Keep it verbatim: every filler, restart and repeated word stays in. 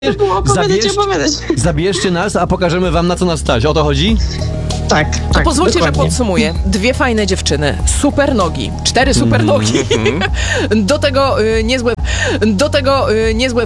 To było opowiedzieć, Zabierz- opowiadać. Zabierzcie nas, a pokażemy wam, na co nas stać. O to chodzi? Tak, To tak, pozwólcie, dokładnie. że podsumuję. Dwie fajne dziewczyny, super nogi, cztery super nogi. Do tego y, niezłe, do tego y, niezłe